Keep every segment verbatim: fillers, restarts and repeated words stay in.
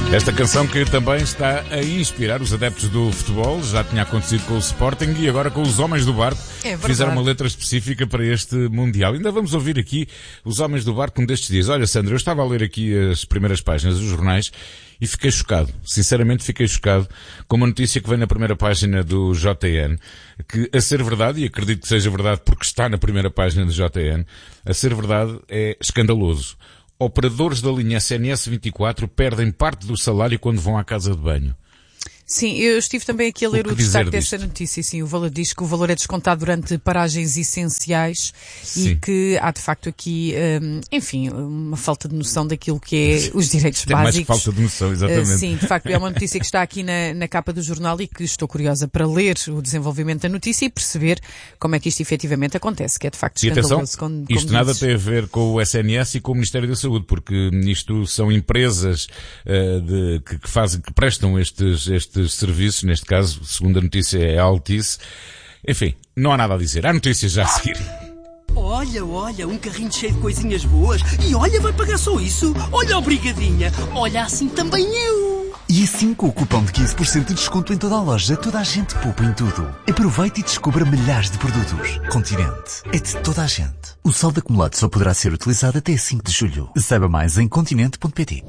Esta canção que também está a inspirar os adeptos do futebol, já tinha acontecido com o Sporting e agora com os Homens do Barco. É fizeram uma letra específica para este Mundial. Ainda vamos ouvir aqui os Homens do Barco um destes dias. Olha, Sandra, eu estava a ler aqui as primeiras páginas dos jornais e fiquei chocado. Sinceramente fiquei chocado com uma notícia que vem na primeira página do J N, que a ser verdade, e acredito que seja verdade porque está na primeira página do J N, a ser verdade é escandaloso. Operadores da linha S N S vinte e quatro perdem parte do salário quando vão à casa de banho. Sim, eu estive também aqui a ler o, o destaque disto? dessa notícia. Sim, o valor diz que o valor é descontado durante paragens essenciais. Sim. E que há de facto aqui, um, enfim, uma falta de noção daquilo que é os direitos Tem básicos. mais falta de noção, exatamente. Uh, sim, de facto é uma notícia que está aqui na, na capa do jornal e que estou curiosa para ler o desenvolvimento da notícia e perceber como é que isto efetivamente acontece, que é de facto E atenção, escandaloso. Como, como isto nada dizes. tem a ver com o S N S e com o Ministério da Saúde, porque isto são empresas uh, de, que, que fazem, que prestam estes, estes serviços, neste caso, segundo a notícia, é a Altice. Enfim, não há nada a dizer. Há notícias já a seguir. Olha, olha, um carrinho cheio de coisinhas boas. E olha, vai pagar só isso. Olha, obrigadinha. Olha, assim também eu. E assim, com o cupom de quinze por cento de desconto em toda a loja, toda a gente poupa em tudo. Aproveite e descubra milhares de produtos. Continente. É de toda a gente. O saldo acumulado só poderá ser utilizado até cinco de julho. Saiba mais em continente ponto pt.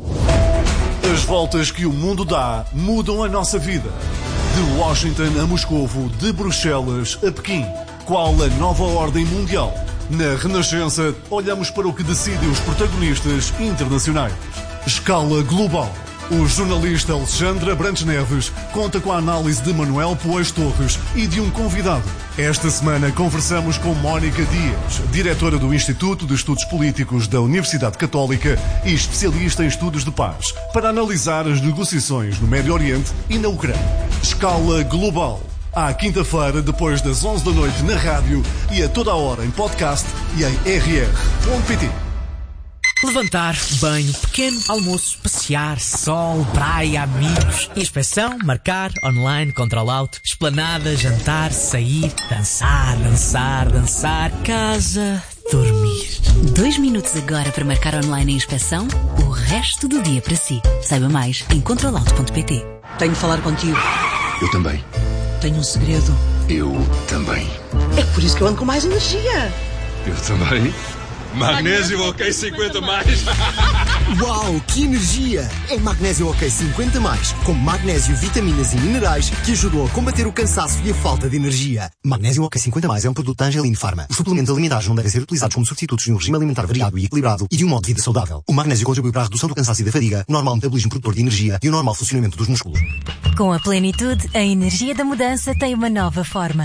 As voltas que o mundo dá mudam a nossa vida. De Washington a Moscovo, de Bruxelas a Pequim. Qual a nova ordem mundial? Na Renascença, olhamos para o que decidem os protagonistas internacionais. Escala global. O jornalista Alexandre Abrantes Neves conta com a análise de Manuel Poes Torres e de um convidado. Esta semana conversamos com Mónica Dias, diretora do Instituto de Estudos Políticos da Universidade Católica e especialista em estudos de paz, para analisar as negociações no Médio Oriente e na Ucrânia. Escala global. À quinta-feira, depois das onze da noite na rádio e a toda a hora em podcast e em r r ponto p t. Levantar, banho, pequeno almoço, passear, sol, praia, amigos, inspeção, marcar, online, control out, esplanada, jantar, sair, dançar, dançar, dançar, casa, dormir. Dois minutos agora para marcar online a inspeção, o resto do dia para si. Saiba mais em control out ponto p t. Tenho de falar contigo. Eu também. Tenho um segredo. Eu também. É por isso que eu ando com mais energia. Eu também. Magnésio OK cinquenta mais. Uau, que energia! É Magnésio OK cinquenta mais, com magnésio, vitaminas e minerais que ajudam a combater o cansaço e a falta de energia. Magnésio OK cinquenta mais é um produto da Angelino Pharma. Os suplementos alimentares não devem ser utilizados como substitutos de um regime alimentar variado e equilibrado e de um modo de vida saudável. O magnésio contribui para a redução do cansaço e da fadiga, o normal metabolismo produtor de energia e o normal funcionamento dos músculos. Com a plenitude, a energia da mudança tem uma nova forma.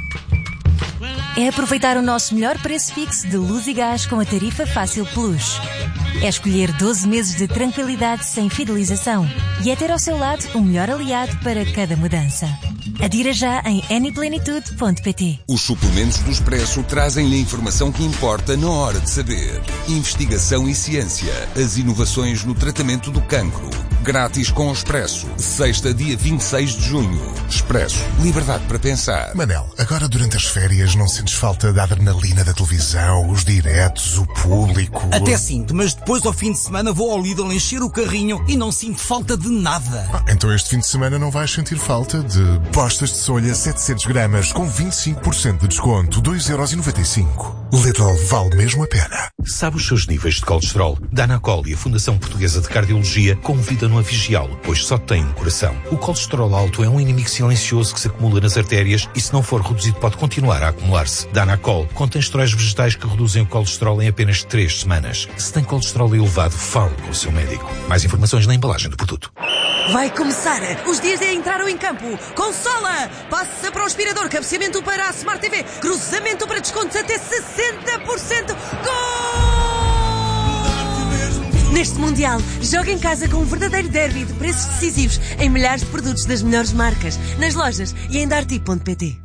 É aproveitar o nosso melhor preço fixo de luz e gás com a tarifa Fácil Plus. É escolher doze meses de tranquilidade sem fidelização. E é ter ao seu lado o melhor aliado para cada mudança. Adira já em aniplenitude ponto p t. Os suplementos do Expresso trazem-lhe a informação que importa na hora de saber. Investigação e ciência. As inovações no tratamento do cancro. Grátis com o Expresso. Sexta, dia vinte e seis de junho. Expresso. Liberdade para pensar. Manel, agora durante as férias não sentes falta da adrenalina da televisão, os diretos, o público? Até sinto, mas depois ao fim de semana vou ao Lidl encher o carrinho e não sinto falta de nada. Ah, então este fim de semana não vais sentir falta de postas de solha setecentos gramas com vinte e cinco por cento de desconto, dois euros e noventa e cinco. Lidl vale mesmo a pena. Sabe os seus níveis de colesterol? Danacol e a Fundação Portuguesa de Cardiologia convidam-no a vigiá-lo, pois só tem um coração. O colesterol alto é um inimigo silencioso que se acumula nas artérias e se não for reduzido pode continuar a acumular-se. Danacol contém esteróis vegetais que reduzem o colesterol em apenas três semanas. Se tem colesterol elevado, fale com o seu médico. Mais informações na embalagem do produto. Vai começar! Os dias de entraram em campo! Consola! Passa para o aspirador, cabeceamento para a Smart T V, cruzamento para descontos até sessenta por cento! Gol! Neste Mundial, joga em casa com um verdadeiro derby de preços decisivos em milhares de produtos das melhores marcas, nas lojas e em darty ponto p t.